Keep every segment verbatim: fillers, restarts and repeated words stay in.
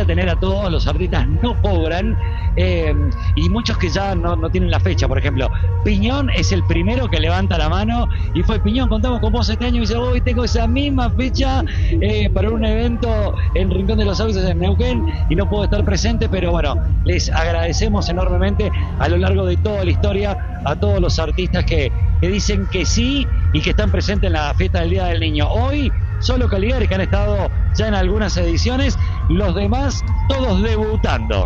a tener a todos los artistas, no cobran, eh, y muchos que ya no, no tienen la fecha. Por ejemplo, Piñón es el primero que levanta la mano y fue: Piñón, contamos con vos este año, y dice: hoy tengo esa misma fecha eh, para un evento en Rincón de los Sauces en Neuquén y no puedo estar presente, pero bueno, les agradecemos enormemente a lo largo de toda la historia a todos los artistas que, que dicen que sí y que están presentes en la fiesta del Día del Niño. Hoy solo Caligari, que han estado ya en algunas ediciones, los demás todos debutando.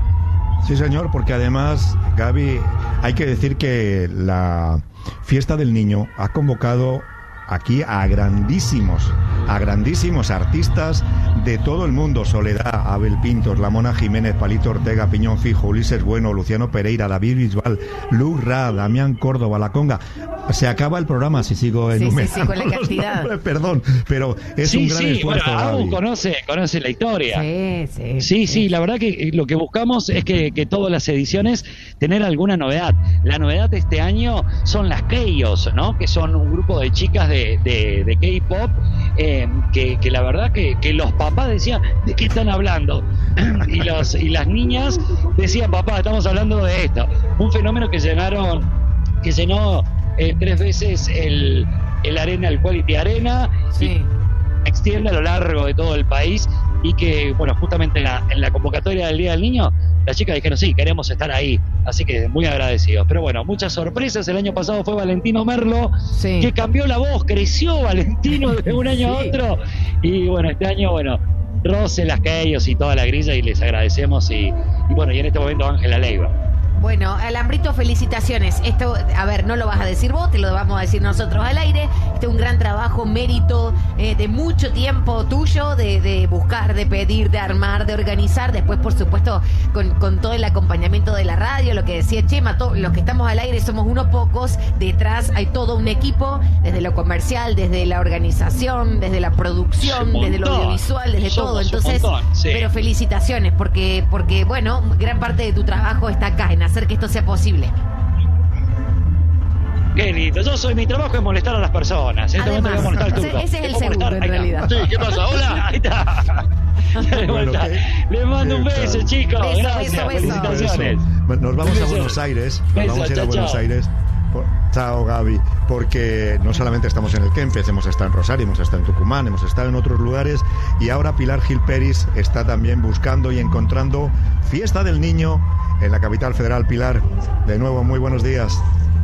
Sí, señor, porque además, Gaby, hay que decir que la fiesta del niño ha convocado aquí a grandísimos, a grandísimos artistas de todo el mundo: Soledad, Abel Pintos, La Mona Jiménez, Palito Ortega, Piñón Fijo, Ulises Bueno, Luciano Pereira, David Bisbal, Luz Ra, Damián Córdoba, La Conga. Se acaba el programa si sigo enumerando. Sí, sí, sí, con la cantidad. Perdón, pero es sí, un gran sí, esfuerzo. Bueno, Gaby. Abu conoce, conoce la historia. Sí, sí, Sí, sí, sí, la verdad que lo que buscamos es que, que todas las ediciones tener alguna novedad. La novedad de este año son las Keyos, ¿no? Que son un grupo de chicas de, de, de K-pop eh, que, que la verdad que, que los papás decían: ¿de qué están hablando? y, los, y las niñas decían: papá, estamos hablando de esto. Un fenómeno que llenaron, que llenó eh, tres veces el, el Arena, el Quality Arena, sí. y extiende a lo largo de todo el país, y que, bueno, justamente en la, en la convocatoria del Día del Niño, las chicas dijeron: sí, queremos estar ahí, así que muy agradecidos. Pero bueno, muchas sorpresas. El año pasado fue Valentino Merlo, sí. que cambió la voz, creció Valentino de un año Sí. a otro, y bueno, este año, bueno, Rose, las Keyos y toda la grilla, y les agradecemos, y, y bueno, y en este momento Ángela Leiva. Bueno, Alambrito, felicitaciones. Esto, a ver, no lo vas a decir vos, te lo vamos a decir nosotros al aire. Este es un gran trabajo, mérito eh, de mucho tiempo tuyo, de, de buscar, de pedir, de armar, de organizar. Después, por supuesto, con, con todo el acompañamiento de la radio, lo que decía Chema, to, los que estamos al aire somos unos pocos. Detrás hay todo un equipo, desde lo comercial, desde la organización, desde la producción, Un desde lo montón. audiovisual, desde Somos todo. un Entonces, montón, sí. pero felicitaciones, porque, porque, bueno, gran parte de tu trabajo está acá, en hacer que esto sea posible. Qué lindo. Yo soy, mi trabajo es molestar a las personas. En este momento voy a molestar al ese, turco. ese es el Voy a segundo, molestar. en Ahí está. realidad. Sí, ¿qué pasa? Hola. Ahí está. De Bueno, vuelta. qué- Les mando un beso, qué- chicos. Beso, Gracias. beso, beso. Felicitaciones. Bueno, nos vamos a Beso. Buenos Aires, nos Beso, vamos a ir a chao, Buenos chao. Aires. Por- Chao, Gaby, porque no solamente estamos en el Kempes, hemos estado en Rosario, hemos estado en Tucumán, hemos estado en otros lugares, y ahora Pilar Gil Peris está también buscando y encontrando Fiesta del Niño en la capital federal. Pilar, de nuevo, muy buenos días.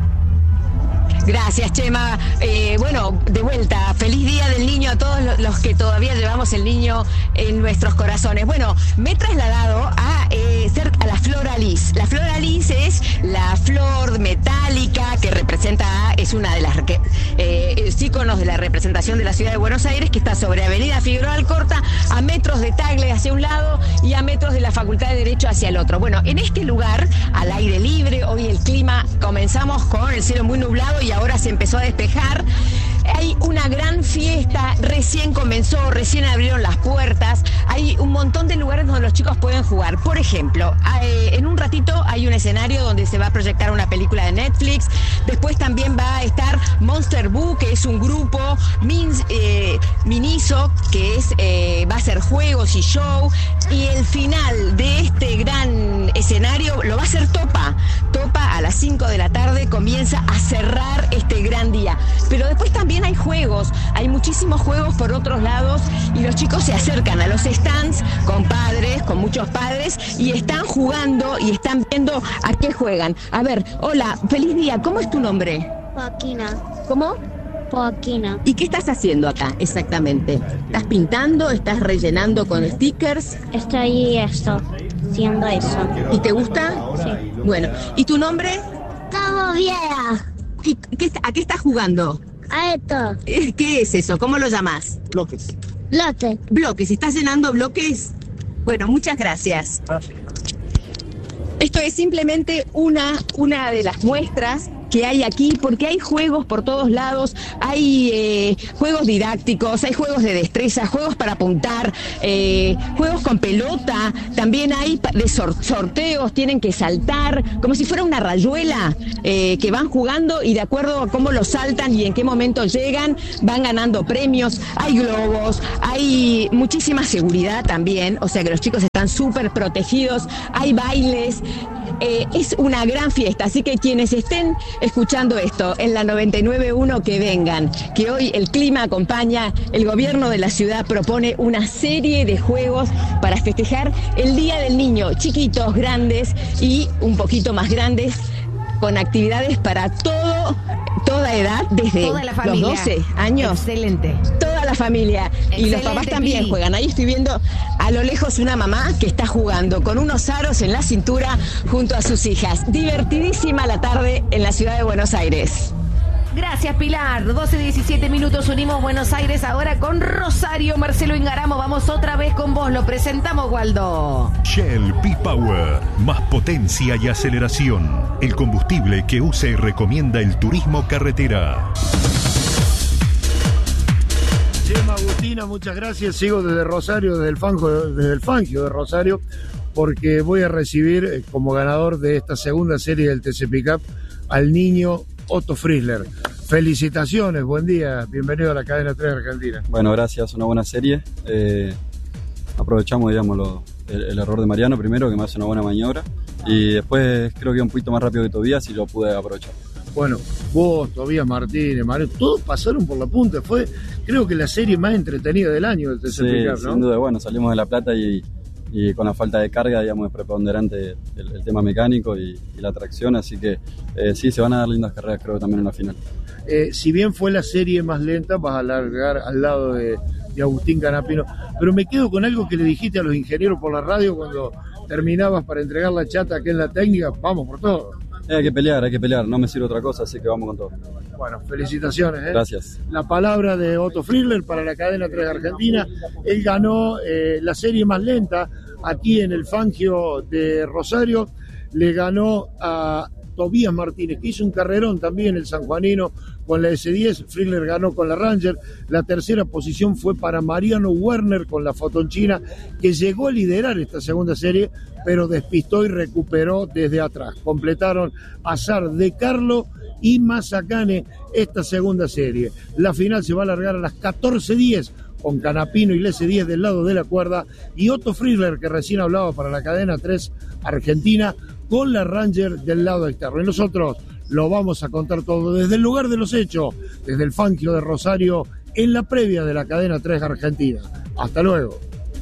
Gracias, Chema. Eh, bueno, de vuelta, feliz Día del Niño a todos lo- los que todavía llevamos el niño en nuestros corazones. Bueno, me he trasladado a eh, cerca a la Flora Lis. La Flora Lis es la flor metálica que representa, es una de las que, eh, íconos de la representación de la ciudad de Buenos Aires, que está sobre Avenida Figueroa Alcorta, a metros de Tagle hacia un lado y a metros de la Facultad de Derecho hacia el otro. Bueno, en este lugar, al aire libre, hoy el clima, comenzamos con el cielo muy nublado y ahora se empezó a despejar. Hay una gran fiesta, recién comenzó, recién abrieron las puertas. Hay un montón de lugares donde los chicos pueden jugar. Por ejemplo, eh, en un ratito hay un escenario donde se va a proyectar una película de Netflix. Después también va a estar Monster Boo, que es un grupo, Min, eh, Miniso, que es eh, va a hacer juegos y show. Y el final de este gran escenario lo va a hacer Topa. Topa a las cinco de la tarde comienza a cerrar este gran día. Pero después también hay juegos, hay muchísimos juegos por otros lados y los chicos se acercan a los stands con padres, con muchos padres, y están jugando y están viendo a qué juegan. A ver, hola, feliz día, ¿cómo es tu nombre? Joaquina, ¿Cómo? Joaquina. ¿Y qué estás haciendo acá exactamente? ¿Estás pintando? ¿Estás rellenando con stickers? Estoy esto, haciendo eso. ¿Y te gusta? Sí. Bueno, ¿y tu nombre? ¡Estamos bien! ¿Y qué- ¿A qué estás jugando? A esto, Eh, ¿Qué es eso? ¿Cómo lo llamas? lote. Bloques, ¿estás llenando bloques? Bueno, muchas gracias. Esto es simplemente una, una de las muestras que hay aquí, porque hay juegos por todos lados, hay eh, juegos didácticos, hay juegos de destreza, juegos para apuntar, eh, juegos con pelota, también hay pa- de sor- sorteos, tienen que saltar, como si fuera una rayuela, eh, que van jugando y de acuerdo a cómo lo saltan y en qué momento llegan, van ganando premios, hay globos, hay muchísima seguridad también, o sea que los chicos están están súper protegidos, hay bailes. Eh, es una gran fiesta, así que quienes estén escuchando esto en la noventa y nueve punto uno, que vengan, que hoy el clima acompaña, el gobierno de la ciudad propone una serie de juegos para festejar el Día del Niño, chiquitos, grandes y un poquito más grandes, con actividades para todo, toda edad, desde Toda la familia. los doce años. Excelente. Toda la familia. Excelente, Y los papás también Pili. juegan. Ahí estoy viendo a lo lejos una mamá que está jugando con unos aros en la cintura junto a sus hijas. Divertidísima la tarde en la ciudad de Buenos Aires. Gracias, Pilar. doce diecisiete minutos, unimos Buenos Aires ahora con Rosario. Marcelo Ingaramo, vamos otra vez con vos. Lo presentamos, Waldo. Shell P-Power, más potencia y aceleración. El combustible que usa y recomienda el turismo carretera. Chema, Agustina, muchas gracias. Sigo desde Rosario, desde el Fangio, desde el Fangio de Rosario, porque voy a recibir eh, como ganador de esta segunda serie del T C Pickup al niño Otto Frizzler. Felicitaciones, buen día, bienvenido a la cadena tres Argentina. Bueno, gracias, una buena serie. Eh, aprovechamos, digamos, lo, el, el error de Mariano primero, que me hace una buena maniobra, y después creo que iba un poquito más rápido que Tobías y lo pude aprovechar. Bueno, vos, Tobías Martínez, Mario, todos pasaron por la punta. Fue, creo que la serie más entretenida del año del T C Sí, Pickup, ¿no? sin duda, bueno, salimos de La Plata y, y con la falta de carga, digamos, es preponderante el, el tema mecánico y, y la tracción, así que eh, sí, se van a dar lindas carreras, creo que también en la final. Eh, si bien fue la serie más lenta, vas a largar al lado de, de Agustín Canapino, pero me quedo con algo que le dijiste a los ingenieros por la radio cuando terminabas para entregar la chata aquí en la técnica. Vamos por todo. Eh, hay que pelear, hay que pelear, no me sirve otra cosa, así que vamos con todo. Bueno, felicitaciones. ¿eh? Gracias. La palabra de Otto Frizzler para la cadena tres Argentina. Él ganó eh, la serie más lenta aquí en el Fangio de Rosario. Le ganó a Tobías Martínez, que hizo un carrerón también el sanjuanino con la ese diez. Frizzler ganó con la Ranger. La tercera posición fue para Mariano Werner con la Fotonchina, que llegó a liderar esta segunda serie, pero despistó y recuperó desde atrás. Completaron Azar, De Carlo y Mazacane esta segunda serie. La final se va a alargar a las catorce diez con Canapino y el ese diez del lado de la cuerda y Otto Frizzler, que recién hablaba para la cadena tres Argentina, con la Ranger del lado externo. Y nosotros lo vamos a contar todo desde el lugar de los hechos, desde el Fangio de Rosario, en la previa de la cadena tres Argentina. Hasta luego.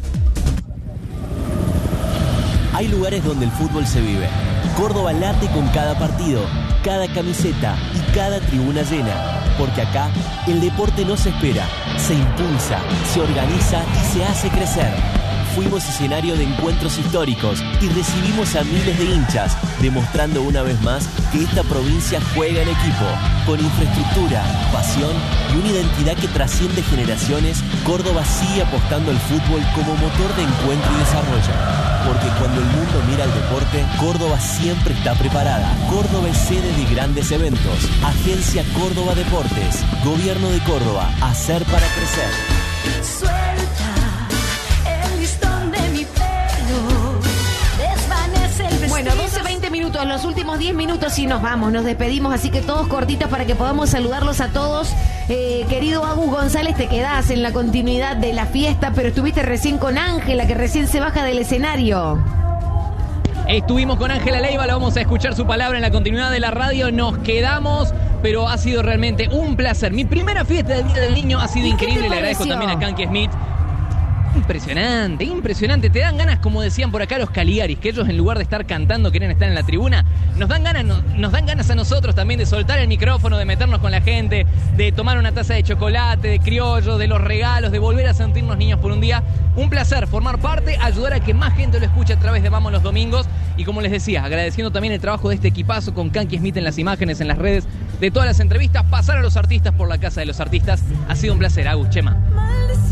Hay lugares donde el fútbol se vive. Córdoba late con cada partido, cada camiseta y cada tribuna llena. Porque acá el deporte no se espera, se impulsa, se organiza y se hace crecer. Fuimos escenario de encuentros históricos y recibimos a miles de hinchas, demostrando una vez más que esta provincia juega en equipo. Con infraestructura, pasión y una identidad que trasciende generaciones, Córdoba sigue apostando al fútbol como motor de encuentro y desarrollo. Porque cuando el mundo mira al deporte, Córdoba siempre está preparada. Córdoba es sede de grandes eventos. Agencia Córdoba Deportes. Gobierno de Córdoba. Hacer para crecer. Bueno, doce veinte minutos, los últimos diez minutos y nos vamos, nos despedimos, así que todos cortitos para que podamos saludarlos a todos. Eh, querido Agus González, te quedás en la continuidad de la fiesta, pero estuviste recién con Ángela, que recién se baja del escenario. Estuvimos con Ángela Leiva, la vamos a escuchar su palabra en la continuidad de la radio, nos quedamos, pero ha sido realmente un placer. Mi primera fiesta del Día del Niño ha sido increíble, le agradezco también a Kanky Smith. Impresionante, impresionante. Te dan ganas, como decían por acá los Caligaris, que ellos en lugar de estar cantando quieren estar en la tribuna. Nos dan ganas, nos, nos dan ganas a nosotros también de soltar el micrófono, de meternos con la gente, de tomar una taza de chocolate, de criollo, de los regalos, de volver a sentirnos niños por un día. Un placer formar parte, ayudar a que más gente lo escuche a través de Vamos los Domingos. Y como les decía, agradeciendo también el trabajo de este equipazo con Kanky Smith en las imágenes, en las redes, de todas las entrevistas, pasar a los artistas por la casa de los artistas. Ha sido un placer, Agus, Chema.